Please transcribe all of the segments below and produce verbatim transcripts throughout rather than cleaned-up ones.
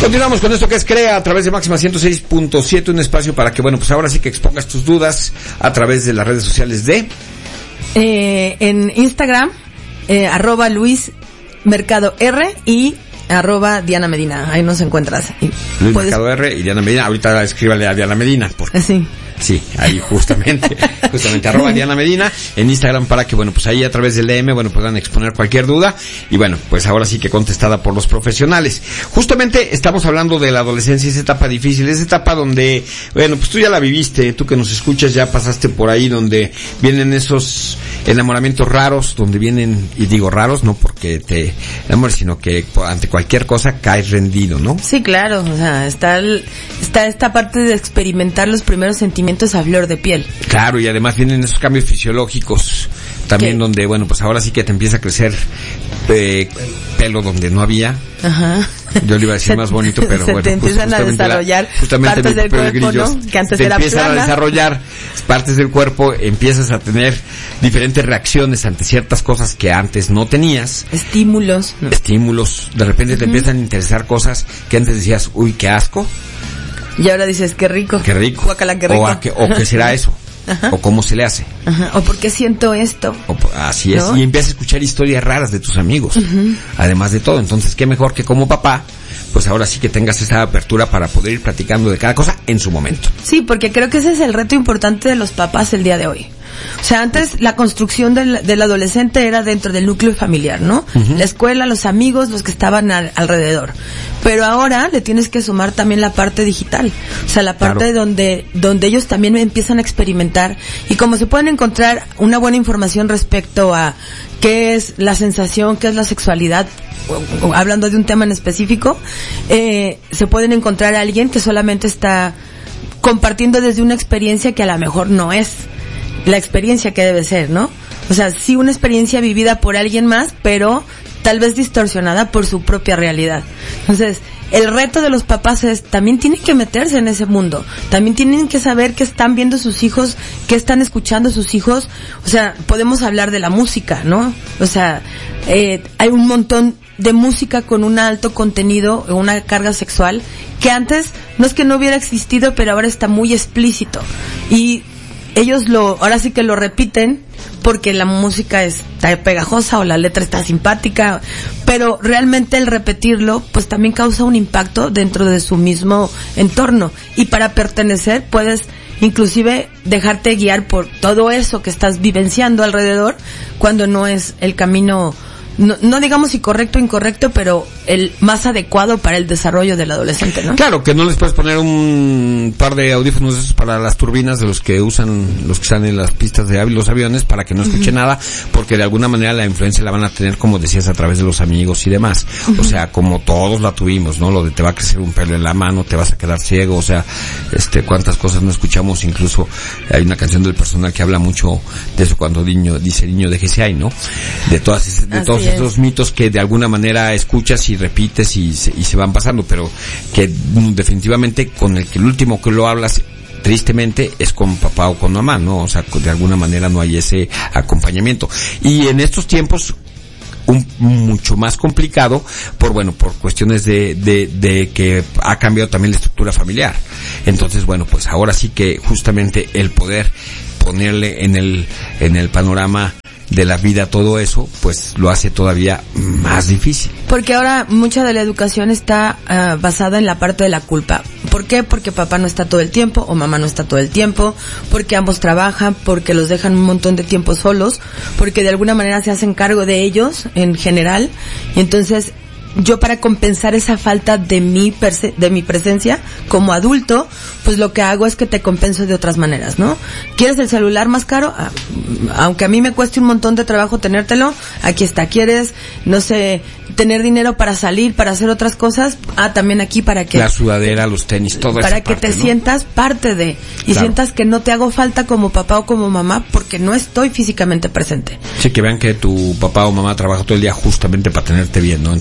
Continuamos con esto que es CREA a través de Máxima ciento seis punto siete, un espacio para que, bueno, pues ahora sí que expongas tus dudas a través de las redes sociales de... Eh, en Instagram, eh, arroba Luis Mercado R y arroba Diana Medina. Ahí nos encuentras. Y Luis puedes... Mercado R y Diana Medina. Ahorita escríbale a Diana Medina. Porque... Sí. Sí, ahí justamente, justamente arroba Diana Medina en Instagram para que, bueno, pues ahí a través del D M, bueno, puedan exponer cualquier duda y bueno, pues ahora sí que contestada por los profesionales. Justamente estamos hablando de la adolescencia, esa etapa difícil, esa etapa donde, bueno, pues tú ya la viviste, tú que nos escuchas ya pasaste por ahí donde vienen esos enamoramientos raros, donde vienen, y digo raros no porque te enamores, sino que ante cualquier cosa caes rendido, ¿no? Sí, claro, o sea, está el, está esta parte de experimentar los primeros sentimientos a flor de piel. Claro, y además vienen esos cambios fisiológicos también. ¿Qué? Donde, bueno, pues ahora sí que te empieza a crecer eh, pelo donde no había. Ajá. Yo le iba a decir se, más bonito, pero se bueno. te empiezan pues, a desarrollar la, partes del cuerpo, grillos, ¿no? Que antes te era empiezan plana. a desarrollar partes del cuerpo, empiezas a tener diferentes reacciones ante ciertas cosas que antes no tenías. Estímulos. ¿No? Estímulos. De repente uh-huh. te empiezan a interesar cosas que antes decías, uy, qué asco. Y ahora dices, qué rico. Qué rico. Guacala, qué rico. O, a que, o qué será eso. Ajá. O cómo se le hace. Ajá. O por qué siento esto. O, así es. ¿No? Y empiezas a escuchar historias raras de tus amigos. Uh-huh. Además de todo. Entonces, qué mejor que como papá, pues ahora sí que tengas esa apertura para poder ir platicando de cada cosa en su momento. Sí, porque creo que ese es el reto importante de los papás el día de hoy. O sea, antes la construcción del, del adolescente era dentro del núcleo familiar, ¿no? Uh-huh. La escuela, los amigos, los que estaban al, alrededor. Pero ahora le tienes que sumar también la parte digital. O sea, la parte claro. donde, donde ellos también empiezan a experimentar. Y como se pueden encontrar una buena información respecto a qué es la sensación, qué es la sexualidad, o, o, hablando de un tema en específico, eh, se pueden encontrar a alguien que solamente está compartiendo desde una experiencia que a lo mejor no es la experiencia que debe ser, ¿no? O sea, sí una experiencia vivida por alguien más, pero tal vez distorsionada por su propia realidad. Entonces, el reto de los papás es, también tienen que meterse en ese mundo. También tienen que saber qué están viendo sus hijos, qué están escuchando sus hijos. O sea, podemos hablar de la música, ¿no? O sea, eh, hay un montón de música con un alto contenido, una carga sexual, que antes no es que no hubiera existido, pero ahora está muy explícito. Y ellos lo, ahora sí que lo repiten porque la música está pegajosa o la letra está simpática, pero realmente el repetirlo pues también causa un impacto dentro de su mismo entorno, y para pertenecer puedes inclusive dejarte guiar por todo eso que estás vivenciando alrededor cuando no es el camino, no, no digamos si correcto o incorrecto, pero el más adecuado para el desarrollo del adolescente, ¿no? Claro, que no les puedes poner un par de audífonos esos para las turbinas de los que usan, los que están en las pistas de los aviones, para que no escuche uh-huh. nada, porque de alguna manera la influencia la van a tener, como decías, a través de los amigos y demás. Uh-huh. O sea, como todos la tuvimos, ¿no? Lo de te va a crecer un pelo en la mano, te vas a quedar ciego, o sea, este, cuántas cosas no escuchamos. Incluso hay una canción del Personal que habla mucho de eso, cuando niño, dice niño déjese ahí, ¿no? De todas, de todos Así esos es. mitos que de alguna manera escuchas y repites y se, y se van pasando, pero que definitivamente con el que el último que lo hablas tristemente es con papá o con mamá, ¿no? O sea, de alguna manera no hay ese acompañamiento. Y en estos tiempos un mucho más complicado por bueno por cuestiones de, de de que ha cambiado también la estructura familiar. Entonces, bueno, pues ahora sí que justamente el poder ponerle en el en el panorama de la vida todo eso, pues lo hace todavía más difícil. Porque ahora mucha de la educación está uh, basada en la parte de la culpa. ¿Por qué? Porque papá no está todo el tiempo o mamá no está todo el tiempo, porque ambos trabajan, porque los dejan un montón de tiempo solos, porque de alguna manera se hacen cargo de ellos en general, y entonces yo, para compensar esa falta de mi perse- de mi presencia como adulto, pues lo que hago es que te compenso de otras maneras, ¿no? ¿Quieres el celular más caro? Ah, aunque a mí me cueste un montón de trabajo tenértelo, aquí está. ¿Quieres, no sé, tener dinero para salir, para hacer otras cosas? Ah, también aquí para que... La sudadera, los tenis, todo eso. Para que parte, te ¿no? sientas parte de, y claro. sientas que no te hago falta como papá o como mamá porque no estoy físicamente presente. Sí, que vean que tu papá o mamá trabaja todo el día justamente para tenerte bien, ¿no? Entonces ahí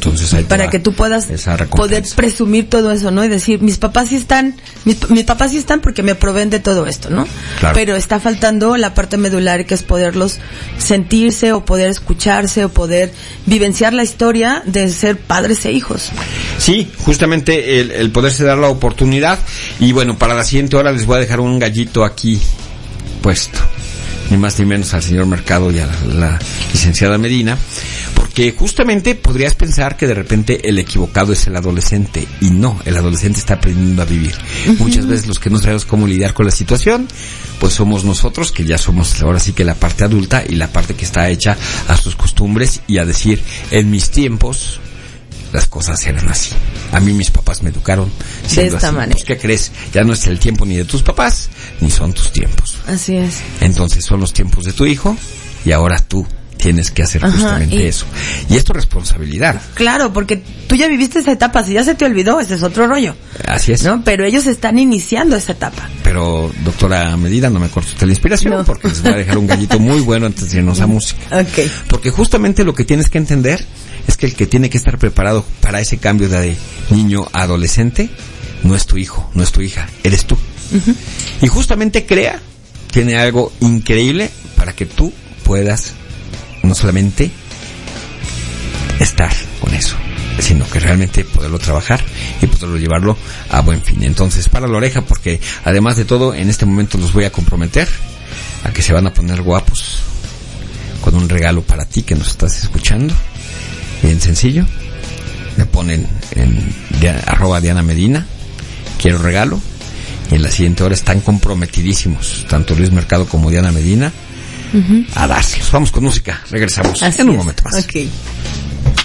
ahí te para va que tú puedas esa recompensa. poder presumir todo eso, ¿no? Y decir, mis papás sí están, mis, mis papás sí están porque me proveen de todo esto, ¿no? Claro. Pero está faltando la parte medular, que es poderlos sentirse o poder escucharse o poder vivenciar la historia de ser padres e hijos. Sí, justamente el, el poderse dar la oportunidad. Y bueno, para la siguiente hora les voy a dejar un gallito aquí puesto, ni más ni menos al señor Mercado y a la, la licenciada Medina, porque justamente podrías pensar que de repente el equivocado es el adolescente, y no, el adolescente está aprendiendo a vivir. Uh-huh. Muchas veces los que no sabemos cómo lidiar con la situación, pues somos nosotros, que ya somos ahora sí que la parte adulta y la parte que está hecha a sus costumbres y a decir, en mis tiempos las cosas eran así. A mí mis papás me educaron de esta así. manera. Pues, ¿qué crees? Ya no es el tiempo ni de tus papás, ni son tus tiempos. Así es. Entonces son los tiempos de tu hijo y ahora tú tienes que hacer Ajá, justamente y... eso. Y es tu responsabilidad. Claro, porque tú ya viviste esa etapa, si ya se te olvidó, ese es otro rollo. Así es. ¿No? Pero ellos están iniciando esa etapa. Pero, doctora Medina, no me corte usted la inspiración, no. porque les voy a dejar un gallito muy bueno antes de irnos a música. Okay. Porque justamente lo que tienes que entender es que el que tiene que estar preparado para ese cambio de niño a adolescente no es tu hijo, no es tu hija, eres tú. Uh-huh. Y justamente Crea tiene algo increíble para que tú puedas no solamente estar con eso, sino que realmente poderlo trabajar y poderlo llevarlo a buen fin. Entonces, para la oreja, porque además de todo, en este momento los voy a comprometer a que se van a poner guapos con un regalo para ti que nos estás escuchando. Bien sencillo. Me ponen en Diana, arroba Diana Medina, quiero regalo. Y en la siguiente hora están comprometidísimos, tanto Luis Mercado como Diana Medina, uh-huh. a dárselos. Vamos con música, regresamos Así en un es. momento más. Okay.